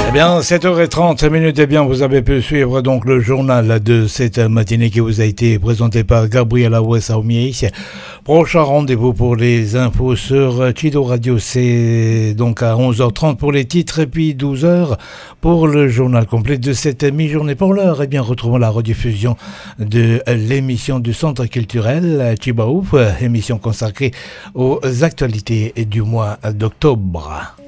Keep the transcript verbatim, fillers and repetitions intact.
Eh bien, sept heures trente minutes, eh bien, vous avez pu suivre donc le journal de cette matinée qui vous a été présenté par Gabriela Wessaoumier. Prochain rendez-vous pour les infos sur Chido Radio, c'est donc à onze heures trente pour les titres et puis douze heures pour le journal complet de cette mi-journée. Pour l'heure, eh bien, retrouvons la rediffusion de l'émission du Centre culturel Chibaouf, émission consacrée aux actualités du mois d'octobre.